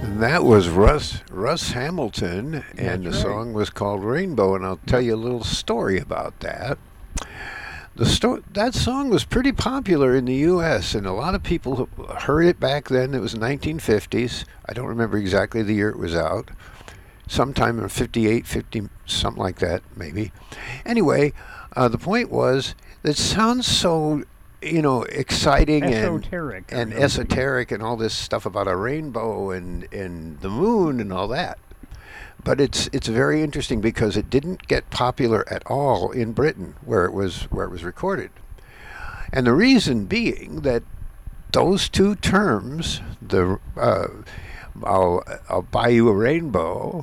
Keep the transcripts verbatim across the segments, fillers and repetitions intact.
And that was Russ Russ Hamilton, and the That's right. song was called Rainbow. And I'll tell you a little story about that. The sto- that song was pretty popular in the U S and a lot of people heard it back then. It was nineteen fifties. I don't remember exactly the year it was out. Sometime in fifty-eight, fifty, something like that, maybe. Anyway, uh, the point was that it sounds so, you know, exciting and Esoteric. or and something. esoteric and all this stuff about a rainbow and, and the moon and all that. But it's it's very interesting because it didn't get popular at all in Britain where it was where it was recorded. And the reason being that those two terms, the uh, I'll I'll buy you a rainbow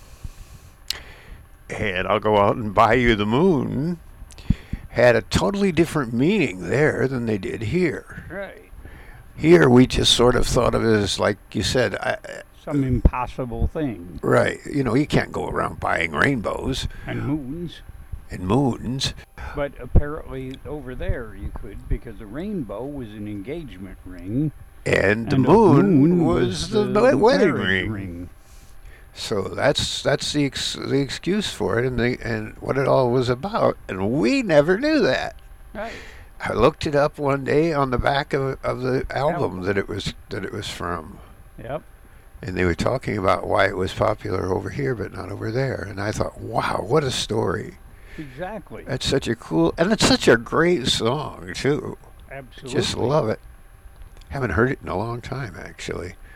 and I'll go out and buy you the moon, had a totally different meaning there than they did here. Right. Here we just sort of thought of it as, like you said, I, Some impossible thing. right? You know, you can't go around buying rainbows And moons. and moons. But apparently over there you could, because the rainbow was an engagement ring. And the and a moon, was the, the wedding marriage ring. ring. So that's that's the ex- the excuse for it, and the and what it all was about. And we never knew that. Right. I looked it up one day on the back of of the album Album. that it was that it was from, Yep. and they were talking about why it was popular over here but not over there. And I thought, wow, what a story! Exactly. That's such a cool, and it's such a great song too. Absolutely. Just love it. Haven't heard it in a long time, actually.